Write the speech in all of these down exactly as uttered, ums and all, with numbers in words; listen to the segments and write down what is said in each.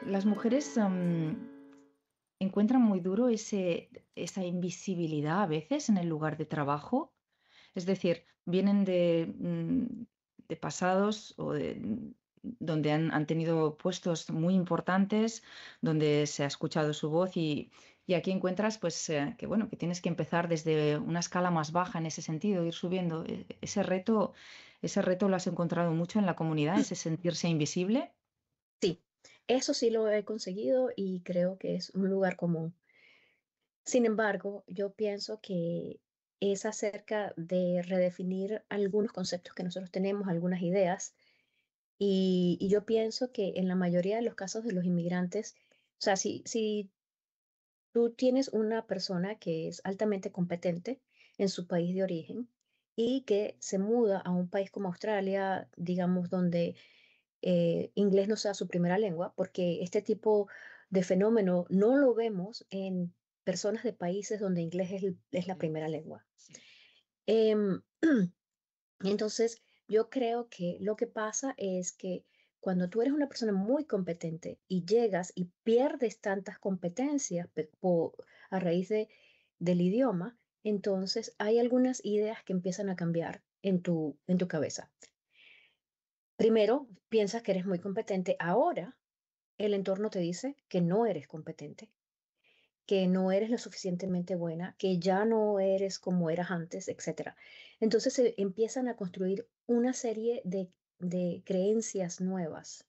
Las mujeres am, encuentran muy duro ese, esa invisibilidad a veces en el lugar de trabajo. Es decir, vienen de, mm, de pasados o de- mm, donde han, han tenido puestos muy importantes, donde se ha escuchado su voz y, y aquí encuentras pues eh, que bueno, que tienes que empezar desde una escala más baja en ese sentido, ir subiendo. E- Ese reto, ese reto lo has encontrado mucho en la comunidad, ese sentirse invisible. Sí, eso sí lo he conseguido y creo que es un lugar común. Sin embargo, yo pienso que es acerca de redefinir algunos conceptos que nosotros tenemos, algunas ideas, y, y yo pienso que en la mayoría de los casos de los inmigrantes, o sea, si, si tú tienes una persona que es altamente competente en su país de origen y que se muda a un país como Australia, digamos, donde eh, inglés no sea su primera lengua, porque este tipo de fenómeno no lo vemos en personas de países donde inglés es, el- es la Sí, primera lengua. sí. Em, entonces, yo creo que lo que pasa es que cuando tú eres una persona muy competente y llegas y pierdes tantas competencias pe- po- a raíz de, del idioma, entonces hay algunas ideas que empiezan a cambiar en tu, en tu cabeza. Primero, piensas que eres muy competente. Ahora, el entorno te dice que no eres competente, que no eres lo suficientemente buena, que ya no eres como eras antes, etcétera. Entonces se empiezan a construir una serie de, de creencias nuevas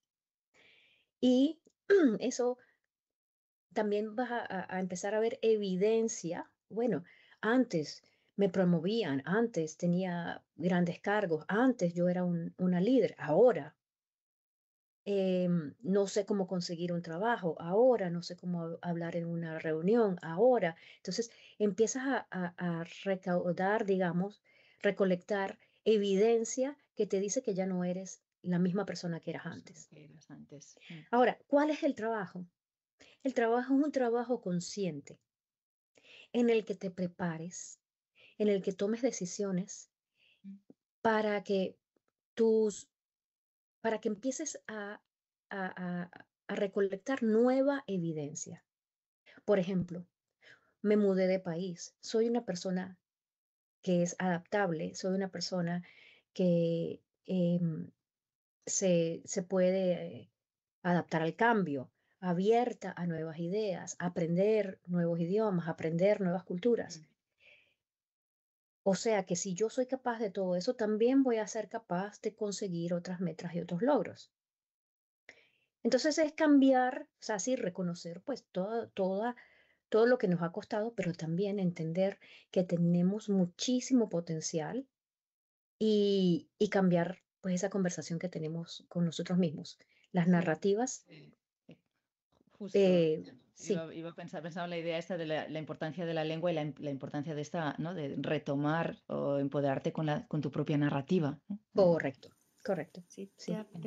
y eso también vas a, a- a empezar a ver evidencia. Bueno, antes me promovían, antes tenía grandes cargos, antes yo era un- una líder, ahora em, no sé cómo conseguir un trabajo, ahora no sé cómo hab- hablar en una reunión, ahora. Entonces empiezas a, a- a recaudar, digamos, recolectar evidencia que te dice que ya no eres la misma persona que eras Persona antes. que eras antes. Mm. Ahora, ¿cuál es el trabajo? El trabajo es un trabajo consciente en el que te prepares, en el que tomes decisiones Mm. para que tus, para que empieces a, a a- a recolectar nueva evidencia. Por ejemplo, me mudé de país. Soy una persona que es adaptable, soy una persona que em, se, se puede eh, adaptar al cambio, abierta a nuevas ideas, aprender nuevos idiomas, aprender nuevas culturas. Mm. O sea que si yo soy capaz de todo eso, también voy a ser capaz de conseguir otras metas y otros logros. Entonces es cambiar, o sea, sí, reconocer pues toda, toda, todo lo que nos ha costado, pero también entender que tenemos muchísimo potencial y, y cambiar pues esa conversación que tenemos con nosotros mismos. Las Sí, narrativas, sí, sí. Justo. eh, sí, Iba, iba a pensar, pensaba en la idea esta de la, la importancia de la lengua y la, im- la importancia de esta, ¿no? De retomar o empoderarte con la, con tu propia narrativa, ¿no? Eh, correcto, correcto, Sí, sí. ya